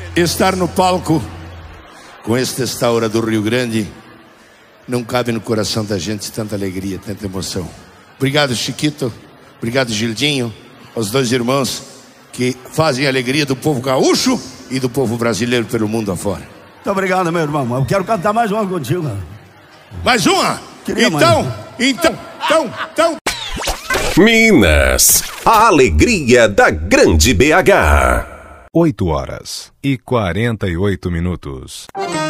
estar no palco com esta hora do Rio Grande, não cabe no coração da gente tanta alegria, tanta emoção. Obrigado, Chiquito. Obrigado, Gildinho. Os dois irmãos que fazem a alegria do povo gaúcho e do povo brasileiro pelo mundo afora. Muito obrigado, meu irmão. Eu quero cantar mais uma contigo, cara. Mais uma? Então. Minas, a alegria da grande BH. 8 horas e 48 minutos.